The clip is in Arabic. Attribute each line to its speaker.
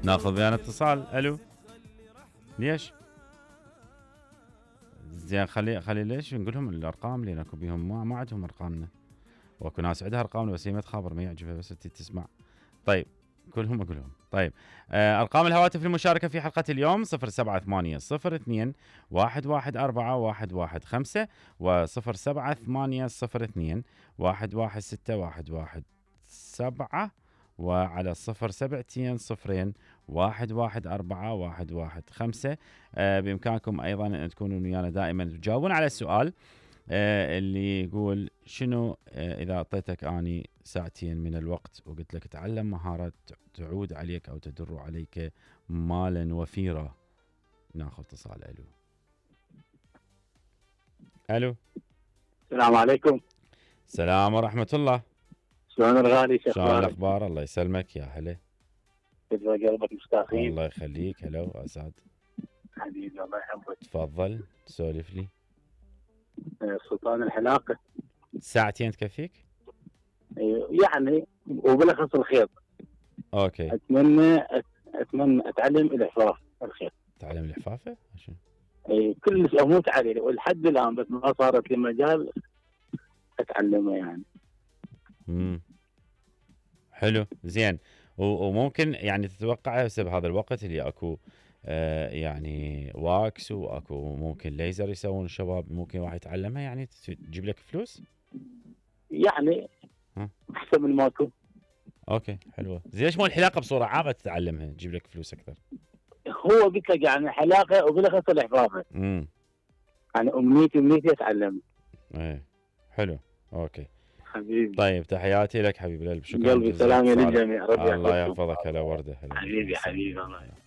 Speaker 1: ناخذ ويانا اتصال. الو، ليش؟ زين خلي ليش نقول لهم الارقام لان اكو بيهم ما عندهم ارقامنا، واكو ناس عندها ارقامنا بس هي ما تخابر ما يعجبها بس تسمع. طيب كلهم اقول لهم. طيب ارقام الهواتف للمشاركه في حلقه اليوم 078 02 114 115 و078 02 116 117 وعلى 072 0 114 115. بإمكانكم أيضا أن تكونوا ويانا دائما تجاوبون على السؤال اللي يقول شنو إذا أعطيتك أني ساعتين من الوقت وقلت لك تعلم مهارات تعود عليك أو تدر عليك مالا وفيرا. ناخذ اتصال. ألو.
Speaker 2: السلام عليكم.
Speaker 1: السلام ورحمة الله.
Speaker 2: شلون الغالي؟
Speaker 1: شلون الأخبار؟ الله يسلمك. يا هلا.
Speaker 2: كيف قلبك؟ مشتاقين.
Speaker 1: الله يخليك. هلا أسعد
Speaker 2: حبيبي الله يحفظك.
Speaker 1: تفضل سولف لي.
Speaker 2: سلطان الحلاقة.
Speaker 1: ساعتين تكفيك؟
Speaker 2: يعني وبلخص الخيط.
Speaker 1: اوكي.
Speaker 2: اتمنى اتعلم الحفاظ الخيط.
Speaker 1: تعلم الحفافة؟
Speaker 2: كلش اموت عليه ولحد الان بس ما صارت لي مجال اتعلمه يعني.
Speaker 1: حلو زين. وممكن يعني تتوقع هسه بهذا الوقت اللي اكو يعني واكس واكو ممكن ليزر يسوون الشباب، ممكن واحد يتعلمها يعني تجيب لك فلوس؟
Speaker 2: يعني احسن من ماكو.
Speaker 1: اوكي حلوه. زين ليش مو الحلاقه بصوره عامه تتعلمها تجيب لك فلوس اكثر؟
Speaker 2: هو قلت لك يعني حلاقه وبلخص الحفاظه. يعني امنيتي اتعلم.
Speaker 1: ايه حلو. اوكي
Speaker 2: حبيبي.
Speaker 1: طيب تحياتي لك حبيبي القلب. شكرا.
Speaker 2: قلبي سلام للجميع.
Speaker 1: الله يحفظك. هلا ورده.
Speaker 2: حبيبي الله.